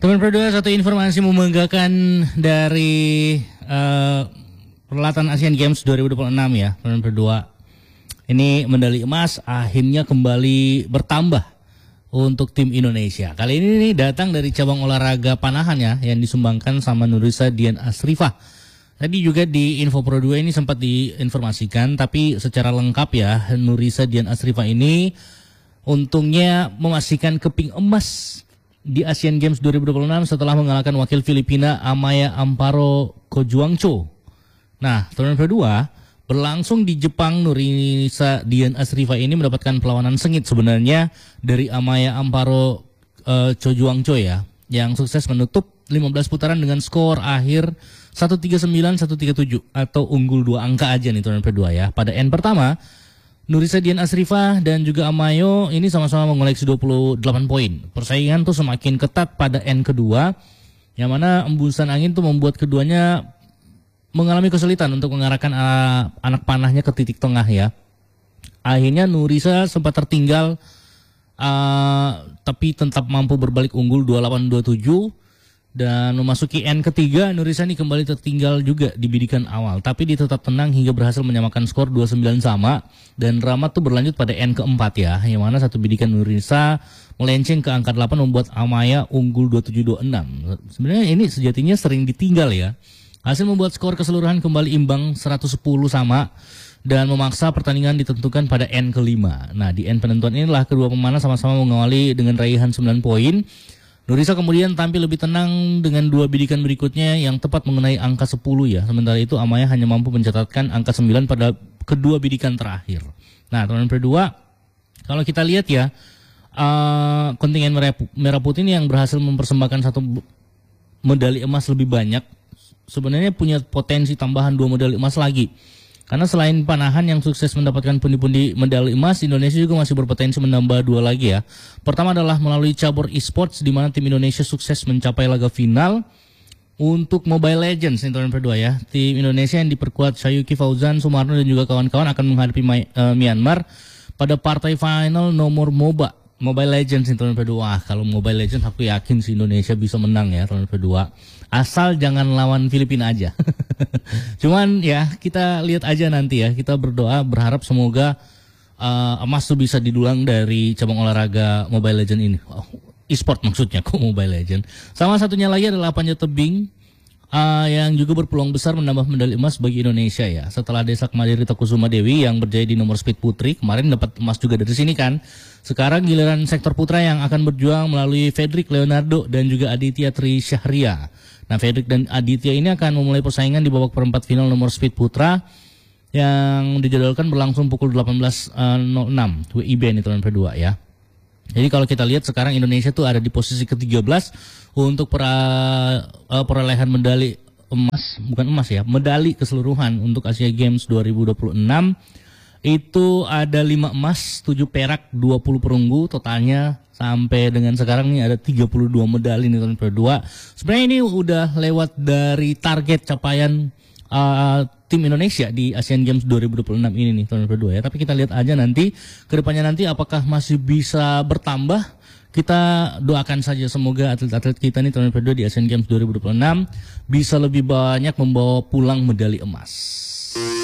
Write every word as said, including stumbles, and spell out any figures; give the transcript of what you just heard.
Teman berdua, satu informasi membanggakan dari uh, perhelatan Asian Games dua ribu dua puluh enam ya, teman berdua. Ini medali emas akhirnya kembali bertambah untuk tim Indonesia. Kali ini nih datang dari cabang olahraga panahan ya, yang disumbangkan sama Nurisa Dian Asrifah. Tadi juga di Info Pro dua ini sempat diinformasikan, tapi secara lengkap ya, Nurisa Dian Asrifah ini untungnya memastikan keping emas di Asian Games dua ribu dua puluh enam setelah mengalahkan wakil Filipina Amaya Amparo Cojuangco. Nah, turnamen kedua berlangsung di Jepang. Nurisa Dian Asrifah ini mendapatkan perlawanan sengit sebenarnya dari Amaya Amparo uh, Cojuangco ya, yang sukses menutup lima belas putaran dengan skor akhir seratus tiga puluh sembilan seratus tiga puluh tujuh atau unggul dua angka aja nih turnamen kedua ya. Pada end pertama, Nurisa Dian Asrifah dan juga Amayo ini sama-sama mengoleksi dua puluh delapan poin. Persaingan tuh semakin ketat pada end kedua, yang mana embusan angin tuh membuat keduanya mengalami kesulitan untuk mengarahkan uh, anak panahnya ke titik tengah ya. Akhirnya Nurisa sempat tertinggal, uh, tapi tetap mampu berbalik unggul dua puluh delapan dua puluh tujuh. Dan memasuki end ketiga, Nurisa ini kembali tertinggal juga di bidikan awal. Tapi dia tetap tenang hingga berhasil menyamakan skor dua puluh sembilan sama. Dan drama tuh berlanjut pada end keempat ya, yang mana satu bidikan Nurisa melenceng ke angka delapan membuat Amaya unggul dua puluh tujuh dua puluh enam. Sebenarnya ini sejatinya sering ditinggal ya. Hasil membuat skor keseluruhan kembali imbang seratus sepuluh sama dan memaksa pertandingan ditentukan pada end kelima. Nah, di end penentuan inilah kedua pemana sama-sama mengawali dengan raihan sembilan poin. Nurisa kemudian tampil lebih tenang dengan dua bidikan berikutnya yang tepat mengenai angka sepuluh ya. Sementara itu Amaya hanya mampu mencatatkan angka sembilan pada kedua bidikan terakhir. Nah, turnamen kedua kalau kita lihat ya, uh, kontingen merah putih ini yang berhasil mempersembahkan satu medali emas lebih banyak, sebenarnya punya potensi tambahan dua medali emas lagi. Karena selain panahan yang sukses mendapatkan pundi-pundi medali emas, Indonesia juga masih berpotensi menambah dua lagi ya. Pertama adalah melalui cabur e-sports, di mana tim Indonesia sukses mencapai laga final untuk Mobile Legends. Ini turnamen kedua ya. Tim Indonesia yang diperkuat Syayuki Fauzan, Sumarno dan juga kawan-kawan akan menghadapi uh, Myanmar pada partai final nomor MOBA. Mobile Legends ini turnamen kedua. Kalau Mobile Legends aku yakin si Indonesia bisa menang ya turnamen kedua. Asal jangan lawan Filipina aja. Cuman ya kita lihat aja nanti ya. Kita berdoa berharap semoga uh, emas tuh bisa didulang dari cabang olahraga Mobile Legends ini. Oh, e-sport maksudnya kok Mobile Legends. Sama satunya lagi adalah panjat tebing uh, yang juga berpeluang besar menambah medali emas bagi Indonesia ya. Setelah Desak Madiri Tokusuma Dewi yang berjaya di nomor speed putri, kemarin dapat emas juga dari sini kan. Sekarang giliran sektor putra yang akan berjuang melalui Fedrik Leonardo dan juga Aditya Tri Syahria. Nah, Fedrik dan Aditya ini akan memulai persaingan di babak perempat final nomor speed putra yang dijadwalkan berlangsung pukul delapan belas nol enam W I B ini turnamen kedua ya. Jadi kalau kita lihat sekarang Indonesia tuh ada di posisi ke tiga belas untuk pera, uh, perolehan medali emas, bukan emas ya, medali keseluruhan untuk Asia Games dua ribu dua puluh enam. Itu ada lima emas, tujuh perak, dua puluh perunggu, totalnya sampai dengan sekarang ini ada tiga puluh dua medali nih tahun kedua. Sebenarnya ini udah lewat dari target capaian uh, tim Indonesia di Asian Games dua ribu dua puluh enam ini nih tahun kedua ya. Tapi kita lihat aja nanti kedepannya nanti apakah masih bisa bertambah. Kita doakan saja semoga atlet-atlet kita nih tahun kedua di Asian Games dua ribu dua puluh enam bisa lebih banyak membawa pulang medali emas.